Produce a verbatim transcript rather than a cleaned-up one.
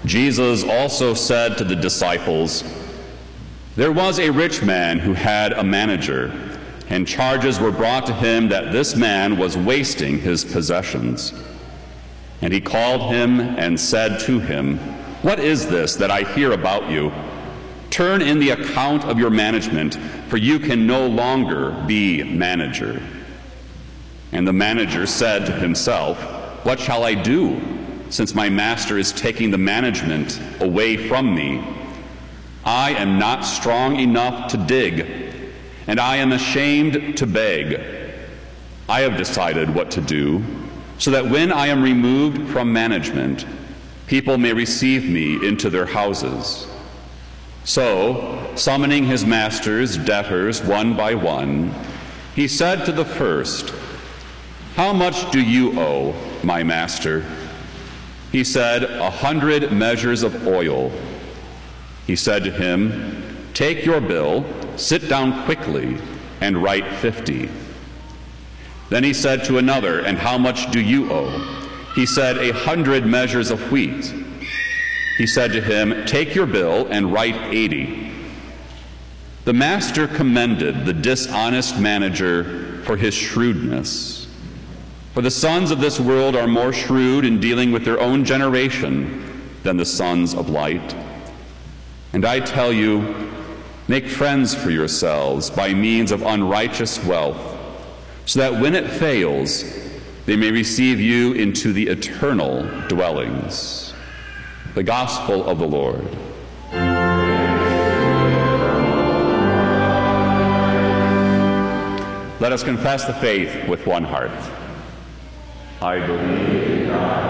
Jesus also said to the disciples, "There was a rich man who had a manager, and charges were brought to him that this man was wasting his possessions. And he called him and said to him, 'What is this that I hear about you? Turn in the account of your management, for you can no longer be manager.' And the manager said to himself, 'What shall I do, since my master is taking the management away from me? I am not strong enough to dig, and I am ashamed to beg. I have decided what to do, so that when I am removed from management, people may receive me into their houses.' So, summoning his master's debtors one by one, he said to the first, 'How much do you owe, my master?' He said, 'A hundred measures of oil.' He said to him, 'Take your bill, sit down quickly, and write fifty.' Then he said to another, 'And how much do you owe?' He said, 'A hundred measures of wheat.' He said to him, 'Take your bill and write eighty.' The master commended the dishonest manager for his shrewdness. For the sons of this world are more shrewd in dealing with their own generation than the sons of light. And I tell you, make friends for yourselves by means of unrighteous wealth, so that when it fails, they may receive you into the eternal dwellings." The Gospel of the Lord. Let us confess the faith with one heart. I believe in God.